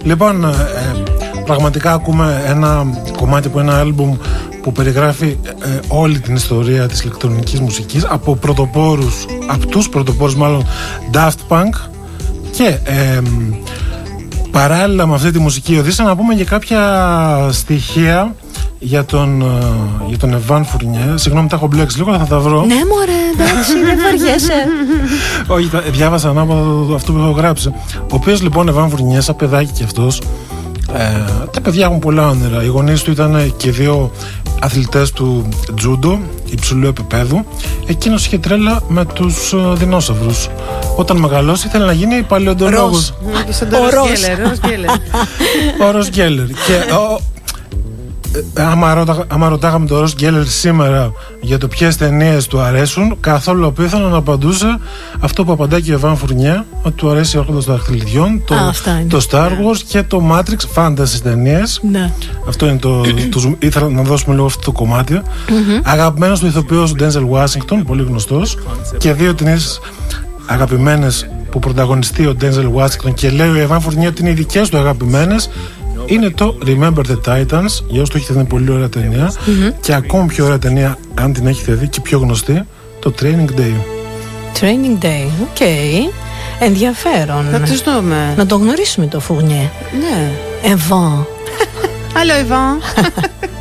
Λοιπόν, πραγματικά ακούμε ένα κομμάτι από ένα άλμπουμ που περιγράφει όλη την ιστορία της ηλεκτρονικής μουσικής από τους πρωτοπόρους μάλλον Daft Punk, και παράλληλα με αυτή τη μουσική οδύσσα να πούμε και κάποια στοιχεία για τον Εβάν Φουρνιέ. Συγγνώμη, τα έχω μπλέξει λίγο, θα τα βρω. Ναι μωρέ, εντάξει, δεν βαριέσαι. Όχι, διάβασα ανάποδα αυτό που έχω γράψει. Ο οποίος λοιπόν Εβάν Φουρνιέ, σαν παιδάκι κι αυτός, τα παιδιά έχουν πολλά όνειρα. Οι γονείς του ήταν και δύο αθλητές του τζούντο υψηλού επίπεδου. Εκείνος είχε τρέλα με τους δεινόσαυρους. Όταν μεγαλώσει ήθελε να γίνει παλαιοντολόγος. Ο Ρος Γκέλλερ. Και άμα ρωτάγαμε τον Ρος Γκέλλερ σήμερα για το ποιες ταινίες του αρέσουν, καθόλου απίθανο να απαντούσε αυτό που απαντάει και ο Εβάν Φουρνιέ, ότι του αρέσει ο Άρχοντας των Δαχτυλιδιών, το Star Wars και το Matrix, fantasy ταινίες. Ναι. Αυτό είναι ήθελα να δώσουμε λίγο αυτό το κομμάτι. Αγαπημένος του ηθοποιός ο Ντένζελ Ουάσιγκτον, πολύ γνωστός, και δύο ταινίες αγαπημένες που πρωταγωνιστεί ο Ντένζελ Ουάσιγκτον και λέει ο Εβάν Φουρνιέ ότι είναι οι δικές του αγαπημένες. Είναι το Remember the Titans, για όσους το έχετε δει, είναι πολύ ωραία ταινία. Και ακόμη πιο ωραία ταινία, αν την έχετε δει και πιο γνωστή, το Training Day. Training Day, οκ. Ενδιαφέρον. Θα τους δούμε. Να το γνωρίσουμε το Φουρνιέ. Ναι. Εβάν. Hello, Εβάν.